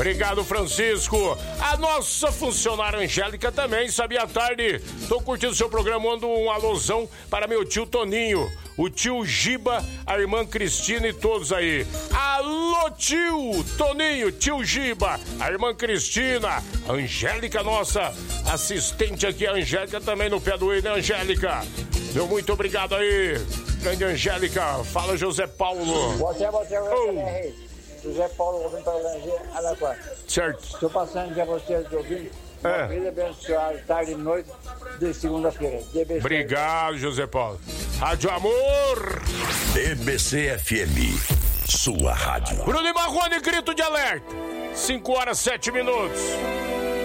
Obrigado, Francisco. A nossa funcionária Angélica também, sabia à tarde. Tô curtindo o seu programa, mando um alusão para meu tio Toninho, o tio Giba, a irmã Cristina e todos aí. Alô, tio Toninho, tio Giba, a irmã Cristina, a Angélica, nossa assistente aqui, a Angélica também no pé do I, né, Angélica? Meu muito obrigado aí, grande Angélica. Fala, José Paulo. José Paulo, ouvindo para o Alaquara. Certo. Estou passando de vocês de ouvindo. Uma vida abençoada, tarde e noite de segunda-feira. Obrigado, José Paulo. Rádio Amor. DBC FM, sua rádio. Bruno e Marrone, grito de alerta. 5 horas, 7 minutos.